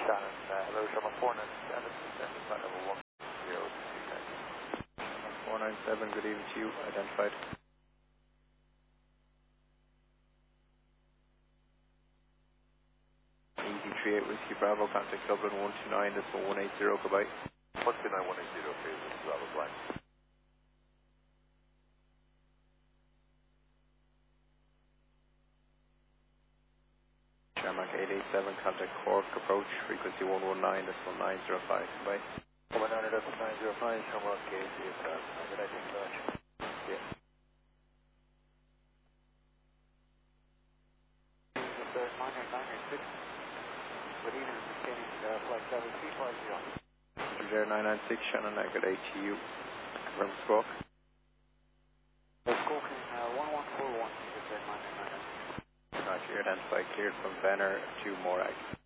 Shannon, hello, Sherman 497, descending flight level 10 497, good evening to you, identified. Easy 38 Whiskey Bravo, contact Dublin 129, this is 180, goodbye. 129, 180, please, this is Bravo flight. Shamrock 887, contact Cork, approach, frequency 119, this is 1905, goodbye. 119, this is 905, Shamrock 887, good night, thank you very much. Yeah. This is Miner 996, good evening, maintaining flight 7350. There 996, Shannon, good day to you. Confirm squawk. Squawking 1141, this is Miner 996. Roger, identified, cleared from Venner to Morag.